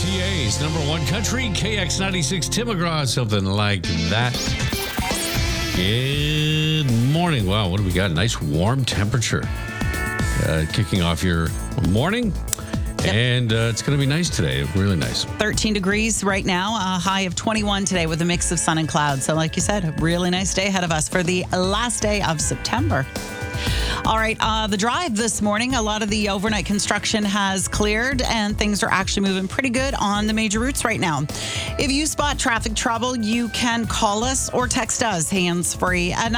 PA's number one country, KX96, Tim McGraw, something like that. Good morning. Wow, what do we got? Nice warm temperature kicking off your morning. Yep. And it's going to be nice today. Really nice. 13 degrees right now, a high of 21 today with a mix of sun and clouds. So like you said, a really nice day ahead of us for the last day of September. All right, the drive this morning, a lot of the overnight construction has cleared and things are actually moving pretty good on the major routes right now. If you spot traffic trouble, you can call us or text us hands-free at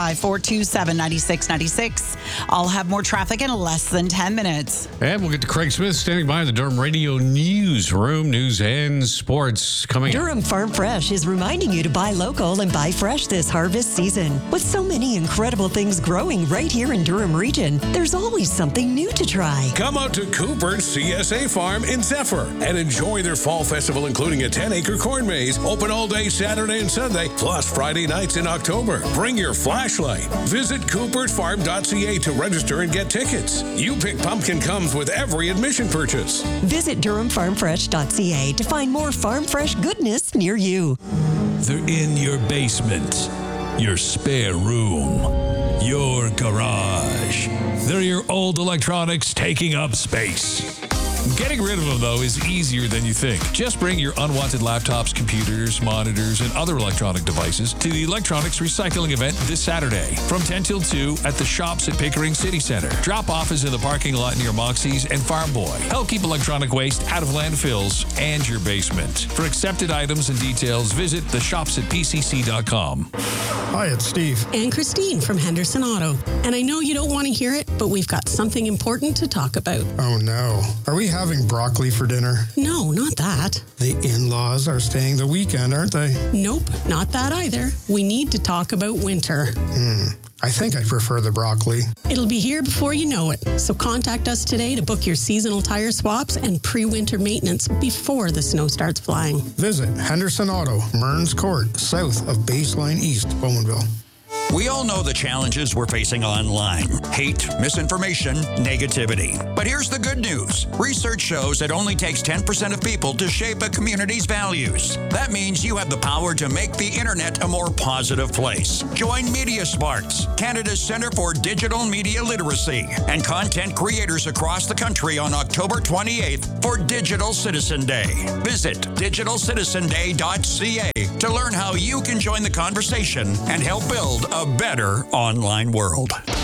905-427-9696. I'll have more traffic in less than 10 minutes. And we'll get to Craig Smith standing by in the Durham Radio Newsroom. News and sports coming up. Durham Farm Fresh is reminding you to buy local and buy fresh this harvest season. With so many incredible things growing right here in Durham region, there's always something new to try. Come out to Cooper's CSA Farm in Zephyr and enjoy their fall festival, including a 10-acre corn maze, open all day Saturday and Sunday, plus Friday nights in October. Bring your flashlight. Visit coopersfarm.ca to register and get tickets. You Pick Pumpkin comes with every admission purchase. Visit durhamfarmfresh.ca to find more farm fresh goodness near you. They're in your basement, your spare room, your garage. They're your old electronics taking up space. Getting rid of them, though, is easier than you think. Just bring your unwanted laptops, computers, monitors, and other electronic devices to the electronics recycling event this Saturday from 10 till 2 at the Shops at Pickering City Center. Drop-off is in the parking lot near Moxie's and Farm Boy. Help keep electronic waste out of landfills and your basement. For accepted items and details, visit theshopsatpcc.com. Hi, it's Steve. And Christine from Henderson Auto. And I know you don't want to hear it, but we've got something important to talk about. Oh, no. Are we having broccoli for dinner? No, not that. The in-laws are staying the weekend, aren't they? Nope, not that either. We need to talk about winter. I think I prefer the broccoli. It'll be here before you know it. So contact us today to book your seasonal tire swaps and pre-winter maintenance before the snow starts flying. Visit Henderson Auto, Mearns Court, south of Baseline East, Bowmanville. We all know the challenges we're facing online. Hate, misinformation, negativity. But here's the good news. Research shows it only takes 10% of people to shape a community's values. That means you have the power to make the internet a more positive place. Join Media Smarts, Canada's Centre for Digital Media Literacy, and content creators across the country on October 28th for Digital Citizen Day. Visit digitalcitizenday.ca to learn how you can join the conversation and help build a better online world.